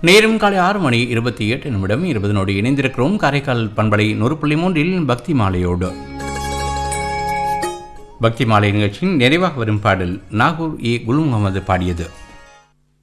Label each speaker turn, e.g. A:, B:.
A: நேரம் காலை 6:28 20 இணைந்திருக்கிறோம். காரைக்கால் பண்பலை 100.3 பக்தி மாலையோடு. பக்தி மாலை நிகழ்ச்சியின் நிறைவாக வரும் பாடல் நாகூர் குல் முகமது பாடியது.